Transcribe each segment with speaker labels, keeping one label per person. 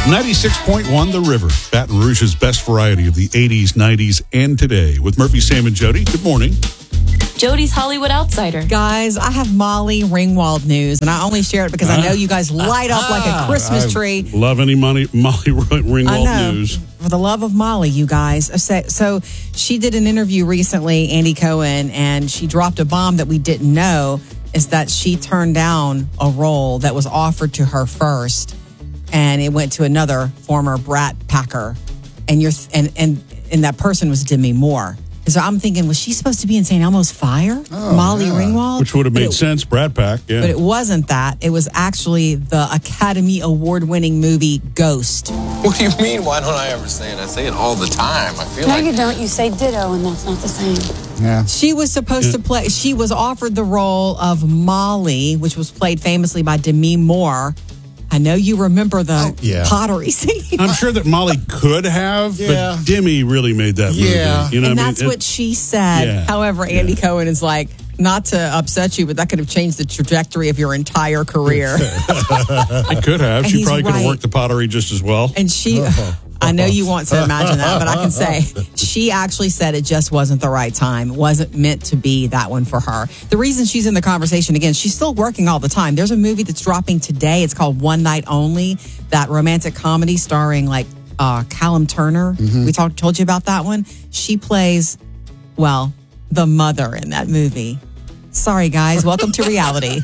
Speaker 1: 96.1 The River, Baton Rouge's best variety of the 80s, 90s, and today. With Murphy, Sam, and Jody. Good morning.
Speaker 2: Jody's Hollywood Outsider.
Speaker 3: Guys, I have Molly Ringwald news, and I only share it because I know you guys light up like a Christmas tree.
Speaker 1: Love any Molly Ringwald news.
Speaker 3: For the love of Molly, you guys. So she did an interview recently, Andy Cohen, and she dropped a bomb that we didn't know, is that she turned down a role that was offered to her first, and it went to another former Brat Packer, and that person was Demi Moore. So I'm thinking, was she supposed to be in St. Elmo's Fire? Molly Ringwald?
Speaker 1: Which would have made sense, Brat Pack, yeah.
Speaker 3: But it wasn't that. It was actually the Academy Award-winning movie Ghost.
Speaker 4: What do you mean, why don't I ever say it? I say it all the time. I feel like...
Speaker 5: No, you don't. You say ditto, and that's not the same.
Speaker 6: Yeah.
Speaker 3: She was supposed to play... She was offered the role of Molly, which was played famously by Demi Moore. I know you remember the pottery scene.
Speaker 1: I'm sure that Molly could have, but Demi really made that movie. You know
Speaker 3: and
Speaker 1: what
Speaker 3: that's what she said.
Speaker 1: Yeah.
Speaker 3: However, Andy Cohen is like, not to upset you, but that could have changed the trajectory of your entire career.
Speaker 1: It could have.
Speaker 3: And
Speaker 1: She
Speaker 3: he's
Speaker 1: probably could have
Speaker 3: right.
Speaker 1: worked the pottery just as well.
Speaker 3: And she... I know you want to imagine that, but I can say she actually said it just wasn't the right time. It wasn't meant to be that one for her. The reason she's in the conversation, again, she's still working all the time. There's a movie that's dropping today. It's called One Night Only, that romantic comedy starring like Callum Turner. We told you about that one. She plays, well, the mother in that movie. Sorry, guys. Welcome to reality.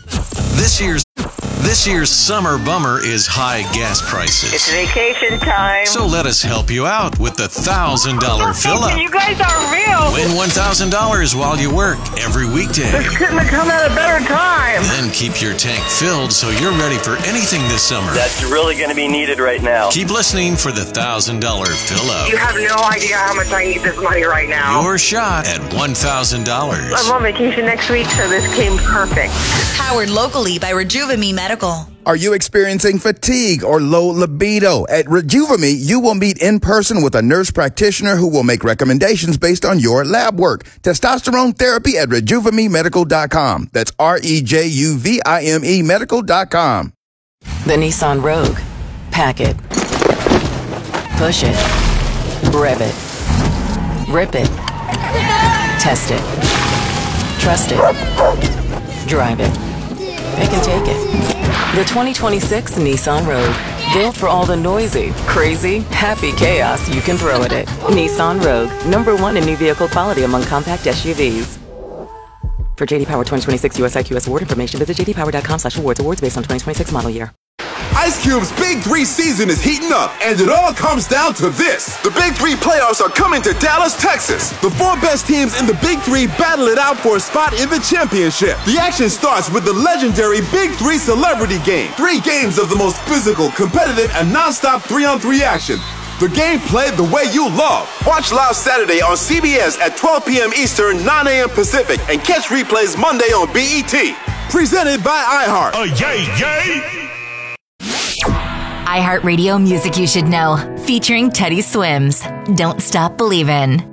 Speaker 7: This year's summer bummer is high gas prices.
Speaker 8: It's vacation time.
Speaker 7: So let us help you out with the $1,000 fill-up.
Speaker 8: You guys are real.
Speaker 7: Win $1,000 while you work every weekday.
Speaker 8: This couldn't have come at a better time.
Speaker 7: Then keep your tank filled so you're ready for anything this summer.
Speaker 9: That's really going to be needed right now.
Speaker 7: Keep listening for the $1,000 fill-up.
Speaker 8: You have no idea how much I need this money right now.
Speaker 7: Your shot at $1,000.
Speaker 8: I'm on vacation next week, so this came perfect.
Speaker 10: Powered locally by Rejuvame Medical.
Speaker 6: Are you experiencing fatigue or low libido? At Rejuvame, you will meet in person with a nurse practitioner who will make recommendations based on your lab work. Testosterone therapy at RejuvameMedical.com. That's REJUVIME Medical.com.
Speaker 11: The Nissan Rogue. Pack it. Push it. Rev it. Rip it. Test it. Trust it. Drive it. Pick and take it. The 2026 Nissan Rogue. Built for all the noisy, crazy, happy chaos you can throw at it. Nissan Rogue. #1 in new vehicle quality among compact SUVs. For JD Power 2026 US IQS award information, visit jdpower.com/awards. Awards based on 2026 model year.
Speaker 12: Ice Cube's Big 3 season is heating up, and it all comes down to this. The Big 3 playoffs are coming to Dallas, Texas. The 4 best teams in the Big 3 battle it out for a spot in the championship. The action starts with the legendary Big 3 Celebrity Game. 3 games of the most physical, competitive, and non-stop 3-on-3 action. The game played the way you love. Watch live Saturday on CBS at 12 p.m. Eastern, 9 a.m. Pacific, and catch replays Monday on BET. Presented by iHeart.
Speaker 13: Yay! iHeartRadio Music You Should Know, featuring Teddy Swims. Don't Stop Believin'.